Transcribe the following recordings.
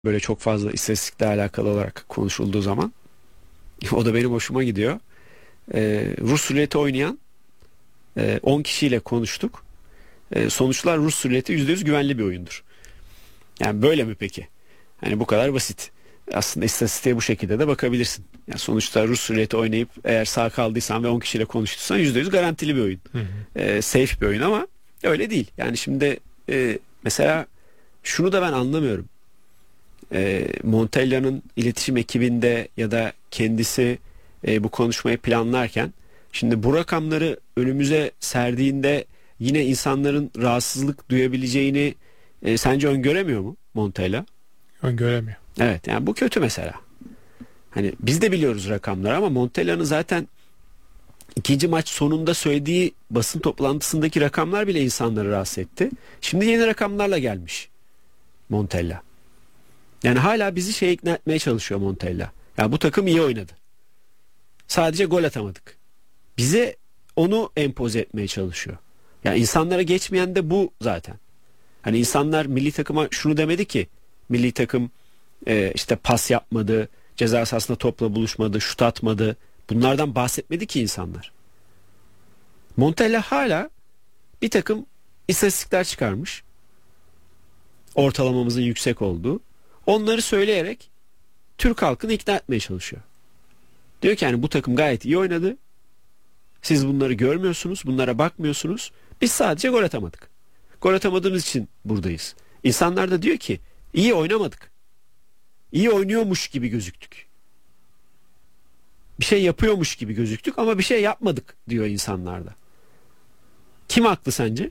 böyle çok fazla istatistikle alakalı olarak konuşulduğu zaman. O da benim hoşuma gidiyor. Rus ruleti oynayan 10 kişiyle konuştuk. Sonuçlar Rus ruleti %100 güvenli bir oyundur. Yani böyle mi peki? Hani bu kadar basit. Aslında istatistiğe bu şekilde de bakabilirsin. Yani sonuçta Rus ruleti oynayıp eğer sağ kaldıysan ve 10 kişiyle konuştuysan %100 garantili bir oyun. Hı hı. Safe bir oyun ama öyle değil. Yani şimdi mesela şunu da ben anlamıyorum. Montella'nın iletişim ekibinde ya da kendisi bu konuşmayı planlarken şimdi bu rakamları önümüze serdiğinde yine insanların rahatsızlık duyabileceğini sence öngöremiyor mu Montella? Öngöremiyor. Evet, yani bu kötü mesela. Hani biz de biliyoruz rakamları ama Montella'nın zaten ikinci maç sonunda söylediği basın toplantısındaki rakamlar bile insanları rahatsız etti. Şimdi yeni rakamlarla gelmiş Montella. Yani hala bizi ikna etmeye çalışıyor Montella. Yani bu takım iyi oynadı. Sadece gol atamadık. Bize onu empoze etmeye çalışıyor. Yani insanlara geçmeyen de bu zaten. Hani insanlar milli takıma şunu demedi ki, milli takım işte pas yapmadı, ceza sahasında topla buluşmadı, şut atmadı. Bunlardan bahsetmedi ki insanlar. Montella hala bir takım istatistikler çıkarmış. Ortalamamızın yüksek olduğu. Onları söyleyerek Türk halkını ikna etmeye çalışıyor. Diyor ki yani bu takım gayet iyi oynadı. Siz bunları görmüyorsunuz, bunlara bakmıyorsunuz. Biz sadece gol atamadık. Gol atamadığımız için buradayız. İnsanlar da diyor ki iyi oynamadık. İyi oynuyormuş gibi gözüktük. Bir şey yapıyormuş gibi gözüktük ama bir şey yapmadık diyor insanlar da. Kim haklı sence?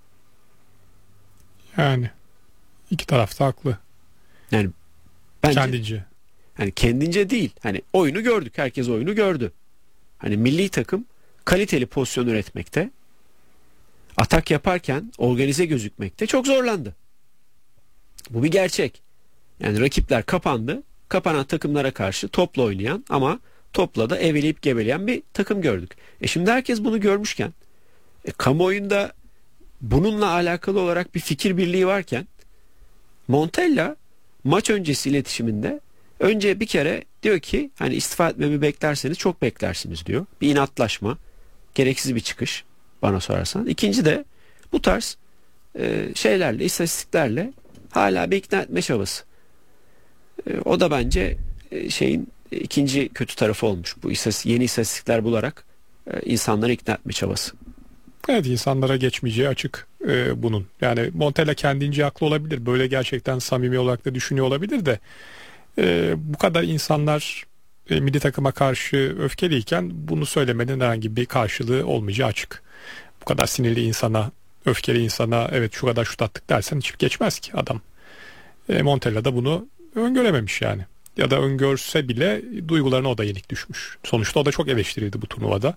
Yani iki taraf da haklı. Yani bence kendince. hani kendince değil. Hani oyunu gördük. Herkes oyunu gördü. Hani milli takım kaliteli pozisyon üretmekte, atak yaparken organize gözükmekte çok zorlandı. Bu bir gerçek. Yani rakipler kapandı. Kapanan takımlara karşı topla oynayan ama topla da eveleyip gebeleyen bir takım gördük. Şimdi herkes bunu görmüşken kamuoyunda bununla alakalı olarak bir fikir birliği varken Montella maç öncesi iletişiminde önce bir kere diyor ki hani istifa etmemi beklerseniz çok beklersiniz diyor. Bir inatlaşma, gereksiz bir çıkış bana sorarsan. İkinci de bu tarz şeylerle, istatistiklerle hala bir ikna etme çabası. O da bence ikinci kötü tarafı olmuş. Bu yeni istatistikler bularak insanları ikna etme çabası. Evet, insanlara geçmeyeceği açık bunun. Yani Montella kendince haklı olabilir. Böyle gerçekten samimi olarak da düşünüyor olabilir de bu kadar insanlar milli takıma karşı öfkeliyken bunu söylemenin herhangi bir karşılığı olmayacağı açık. Bu kadar sinirli insana, öfkeli insana evet şu kadar şut attık dersen hiç geçmez ki adam. Montella da bunu öngörememiş yani. Ya da öngörse bile duygularına o da yenik düşmüş. Sonuçta o da çok eleştirildi bu turnuvada.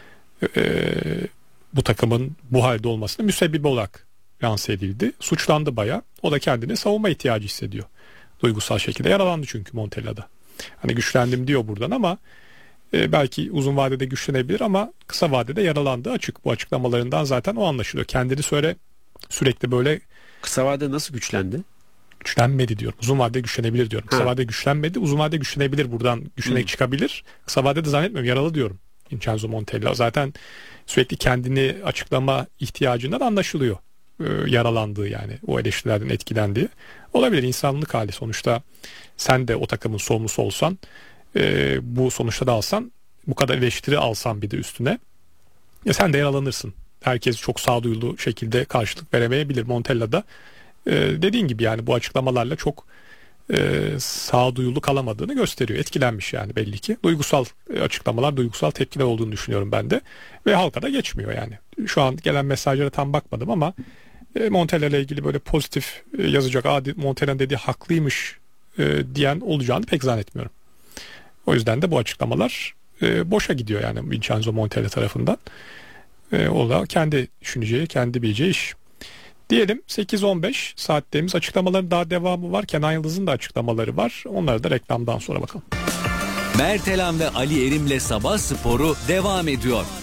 Bu takımın bu halde olmasına müsebbibi olarak lanse edildi. Suçlandı bayağı. O da kendine savunma ihtiyacı hissediyor. Duygusal şekilde yaralandı çünkü Montella'da. Hani güçlendim diyor buradan ama belki uzun vadede güçlenebilir ama kısa vadede yaralandığı açık. Bu açıklamalarından zaten o anlaşılıyor. Kendini sürekli böyle kısa vadede nasıl güçlendi? Güçlenmedi diyorum. Uzun vadede güçlenebilir diyorum. Kısa vadede güçlenmedi. Uzun vadede güçlenebilir. Buradan güçlenerek çıkabilir. Kısa vadede zannetmiyorum. Yaralı diyorum. Vincenzo Montella. Zaten sürekli kendini açıklama ihtiyacından anlaşılıyor. Yaralandığı yani. O eleştirilerden etkilendiği. Olabilir, insanlık hali sonuçta. Sen de o takımın sorumlusu olsan bu sonuçta da alsan, bu kadar eleştiri alsan bir de üstüne sen de yaralanırsın. Herkes çok sağduyulu şekilde karşılık veremeyebilir. Montella da dediğin gibi yani bu açıklamalarla çok sağduyulu kalamadığını gösteriyor. Etkilenmiş yani belli ki. Duygusal açıklamalar, duygusal tepkiler olduğunu düşünüyorum ben de. Ve halka da geçmiyor yani. Şu an gelen mesajlara tam bakmadım ama Montella ile ilgili böyle pozitif yazacak, Montella'nın dediği haklıymış diyen olacağını pek zannetmiyorum. O yüzden de bu açıklamalar boşa gidiyor yani Vincenzo Montella tarafından. O da kendi düşüneceği, kendi bileceği iş. Diyelim 8:15 saatlerimiz, açıklamaların daha devamı var. Kenan Yıldız'ın da açıklamaları var. Onları da reklamdan sonra bakalım. Mertelan ve Ali Erim'le Sabah Sporu devam ediyor.